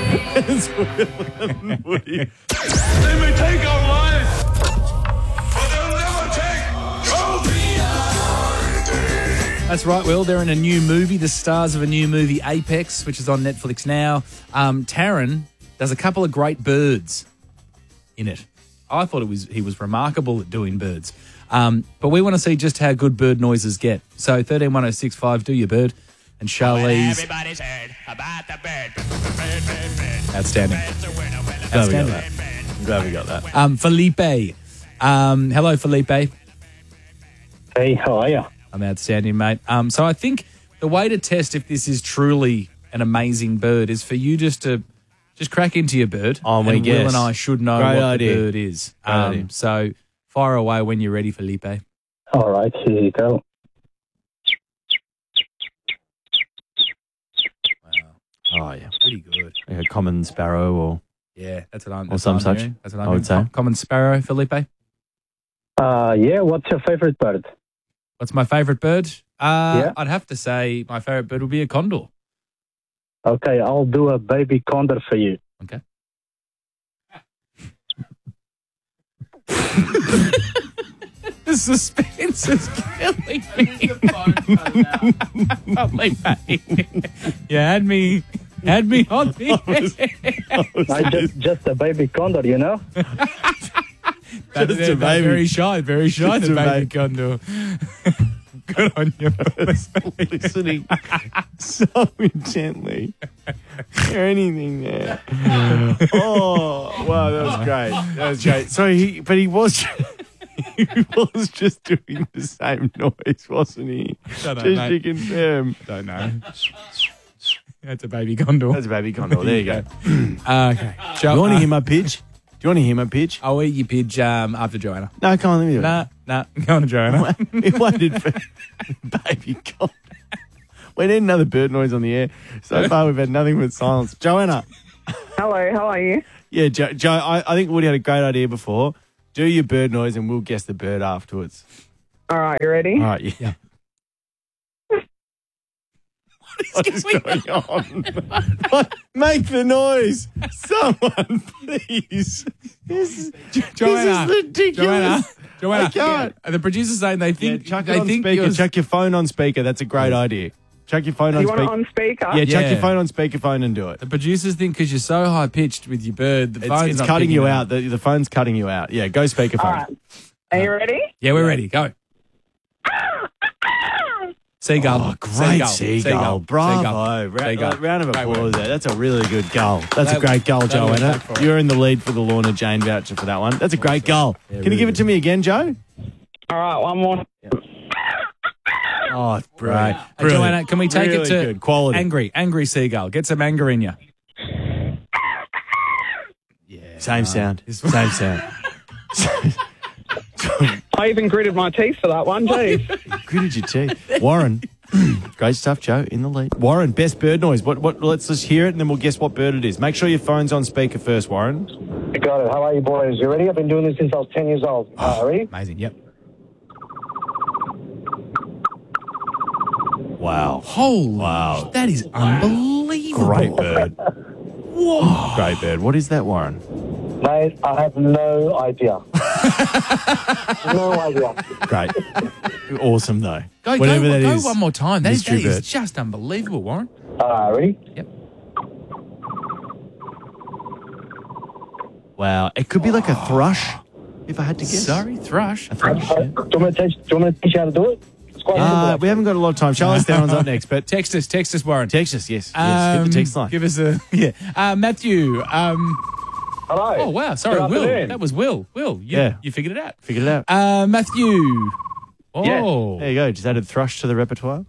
It's Will and Woody. They may take our lives, but they'll never take trophies. That's right, Will. They're in a new movie, the stars of a new movie, Apex, which is on Netflix now. Taron does a couple of great birds in it. I thought he was remarkable at doing birds. But we want to see just how good bird noises get. So 131065, do your bird. And Charlize. Everybody's heard about the bird. Outstanding. Glad we got that. I'm glad we got that. Felipe. Hello, Felipe. Hey, how are you? I'm outstanding, mate. So I think the way to test if this is truly an amazing bird is for you just to crack into your bird. Oh, and we Will guess. and I should know Great what idea. the bird is. Great idea. So fire away when you're ready, Felipe. All right, here you go. Oh, yeah. Pretty good. Like a common sparrow or... Yeah, that's what I'm. Or some such, That's what I would say. Common sparrow, Felipe. Yeah, what's your favorite bird? What's my favourite bird? Yeah. I'd have to say my favourite bird would be a condor. Okay, I'll do a baby condor for you. Okay. The suspense is killing me. You had me on the Just a baby condor, you know? Just a baby. Very shy, Just the a baby baby. condor. Good on you. Listening so intently. Hear anything there? Oh, wow, that was great. That was great. So he was just doing the same noise, wasn't he? Don't know, Just mate. to confirm. Don't know. That's a baby condor. That's a baby condor. There you go. Okay. Do you want to hear my pitch? Do you want to hear my pitch? I'll eat your pidge after Joanna. No, come on, let me do it. Nah, go on to Joanna. We waited for baby condor. We need another bird noise on the air. So far, we've had nothing but silence. Joanna. Hello, how are you? Yeah, Joe, I think Woody had a great idea before. Do your bird noise and we'll guess the bird afterwards. All right, you ready? All right, yeah. What is going on? What? Make the noise. Someone, please. This Joanna. is ridiculous. Joanna. I can't. The producer's saying they Yeah, think chuck it they on think speaker. yours- Chuck your phone on speaker. That's a great idea. Chuck your phone on You want it speaker. on speaker? Yeah, chuck Yeah. your phone on speakerphone and do it. The producers think because you're so high pitched with your bird, the phone's It's not cutting picking you it out. up. The phone's cutting you out. Yeah, go speakerphone. All right. Are you ready? Yeah, we're ready. Go. Seagull. Oh, great seagull. Bravo. Seagull. Round of Great applause work. there. That's a really good goal. That's a That- great goal, that was Joanna. good for it. You're in the lead for the Lorna Jane voucher for that one. That's a great goal. Yeah, Can really you give it to me again, Joe? All right, one more. Oh, brilliant. Hey, Joanna, can we take Really it to good. Quality. angry seagull? Get some anger in you. Same sound. Same sound. I even gritted my teeth for that one, geez. Gritted your teeth. Warren. Great stuff, Joe. In the lead. Warren, best bird noise. What? Let's just hear it and then we'll guess what bird it is. Make sure your phone's on speaker first, Warren. I got it. How are you, boys? You ready? I've been doing this since I was 10 years old. Ready? Amazing. Yep. Wow. Holy. Wow. That is unbelievable. Great bird. Whoa. Great bird. What is that, Warren? Mate, I have no idea. No idea. Great. Awesome, though. Go Whatever that is. one more time. That mystery is bird. just unbelievable, Warren. Ready? Yep. Wow. It could be like a thrush, if I had to guess. Sorry, thrush. A thrush, Do yeah. you want me to teach you how to do it? It's quite simple. We haven't got a lot of time. Charlotte Down's up next, but Text us, Warren. text us, yes. Hit the text line. Give us a Matthew. Hello. Oh wow, sorry, Good Will. afternoon. That was Will. Will, Yeah. you figured it out. Figured it out. Matthew. Oh, There you go. Just added thrush to the repertoire.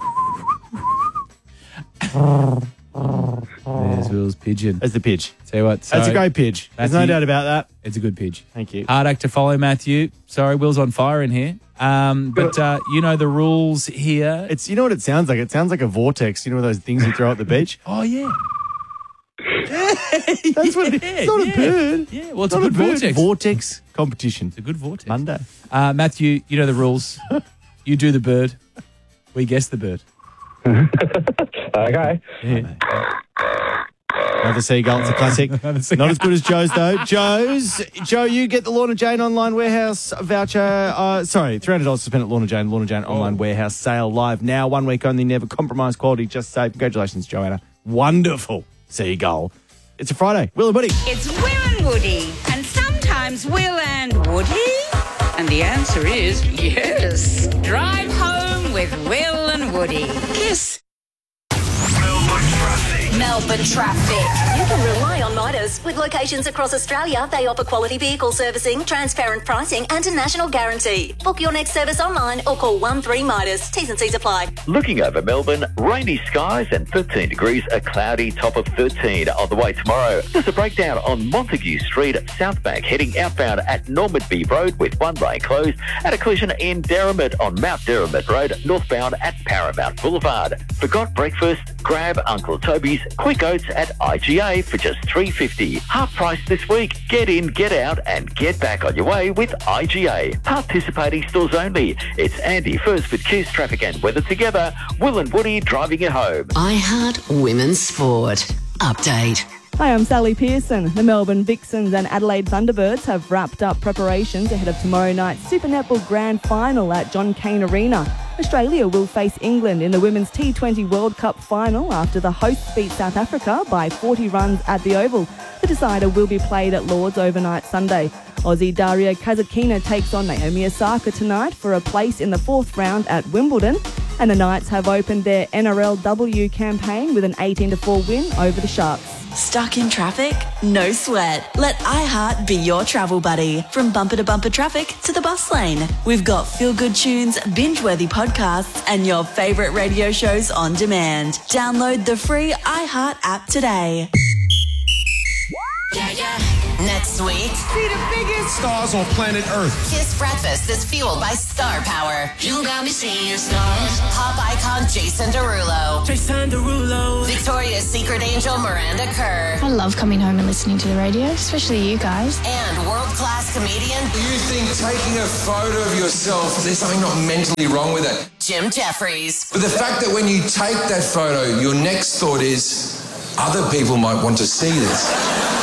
there's Will's pigeon. That's the pitch. Tell you what, That's a great pitch. There's no Matthew- doubt about that. It's a good pitch. Thank you. Hard act to follow, Matthew. Sorry, Will's on fire in here. But you know the rules here. It's, you know what it sounds like? It sounds like a vortex. You know those things you throw at the beach? Oh yeah. That's what it is. It's not a bird. Yeah, well, it's Not a good bird. vortex. Vortex competition. It's a good vortex. Monday. Matthew, you know the rules. You do the bird. We guess the bird. Okay. Yeah. Another seagull. It's a classic. Not as good as Joe's, though. Joe, you get the Lorna Jane Online Warehouse voucher. $300 to spend at Lorna Jane. Lorna Jane Online Warehouse sale live now. 1 week only. Never compromise quality. Just say congratulations, Joanna. Wonderful seagull. It's a Friday. Will and Woody. It's Will and Woody, and sometimes Will and Woody. And the answer is yes. Drive home with Will and Woody. Kiss. Melbourne traffic. You can rely on Midas. With locations across Australia, they offer quality vehicle servicing, transparent pricing and a national guarantee. Book your next service online or call 13 Midas. T's and C's apply. Looking over Melbourne, rainy skies and 13 degrees, a cloudy top of 13 on the way tomorrow. There's a breakdown on Montague Street, Southbank, heading outbound at Normanby Road with one lane closed, and a collision in Derrimut on Mount Derrimut Road, northbound at Paramount Boulevard. Forgot breakfast? Grab Uncle Toby's Quick Oats at IGA for just $3.50. Half price this week. Get in, get out and get back on your way with IGA. Participating stores only. It's Andy first with Kiss Traffic and Weather together. Will and Woody driving you home. iHeart Women's Sport. Update. Hi, I'm Sally Pearson. The Melbourne Vixens and Adelaide Thunderbirds have wrapped up preparations ahead of tomorrow night's Super Netball Grand Final at John Cain Arena. Australia will face England in the Women's T20 World Cup final after the hosts beat South Africa by 40 runs at the Oval. The decider will be played at Lord's overnight Sunday. Aussie Daria Kasatkina takes on Naomi Osaka tonight for a place in the fourth round at Wimbledon. And the Knights have opened their NRLW campaign with an 18-4 win over the Sharks. Stuck in traffic? No sweat. Let iHeart be your travel buddy. From bumper to bumper traffic to the bus lane. We've got feel-good tunes, binge-worthy podcasts, and your favourite radio shows on demand. Download the free iHeart app today. Next week, Be the biggest stars on planet Earth. Kiss Breakfast is fueled by Star Power. You got me seeing stars. Pop icon Jason Derulo. Jason Derulo. Victoria's Secret Angel Miranda Kerr. I love coming home and listening to the radio, especially you guys. And world-class comedian You think taking a photo of yourself, there's something not mentally wrong with it. Jim Jeffries. But the fact that when you take that photo, your next thought is, other people might want to see this.